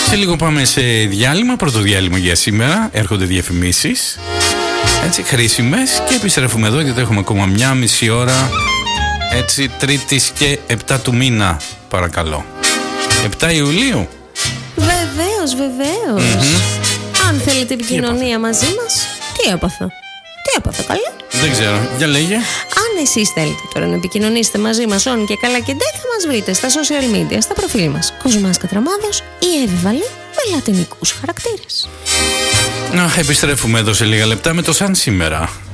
Σε λίγο πάμε σε διάλειμμα, πρώτο διάλειμμα για σήμερα. Έρχονται διαφημίσεις, έτσι, χρήσιμες, και επιστρέφουμε εδώ γιατί έχουμε ακόμα μια μισή ώρα. Έτσι, Τρίτης και 7 του μήνα, παρακαλώ. 7 Ιουλίου. Βεβαίως, βεβαίως. Αν θέλετε επικοινωνία μαζί μας, τι έπαθα καλά. Δεν ξέρω, για λέγε. Αν εσείς θέλετε τώρα να επικοινωνήσετε μαζί μας όν και καλά και ντε, θα μας βρείτε στα social media, στα προφίλ μας Κοσμάς Κατραμάδος ή Εύβαλη με λατινικούς χαρακτήρες. Επιστρέφουμε εδώ σε λίγα λεπτά με το Σαν σήμερα.